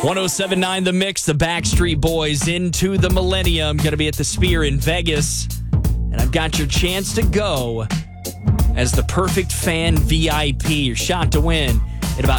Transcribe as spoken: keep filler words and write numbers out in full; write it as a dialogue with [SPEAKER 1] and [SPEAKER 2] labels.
[SPEAKER 1] one oh seven point nine The Mix, the Backstreet Boys, Into the Millennium. Going to be at the Sphere in Vegas. And I've got your chance to go as the perfect fan V I P. Your shot to win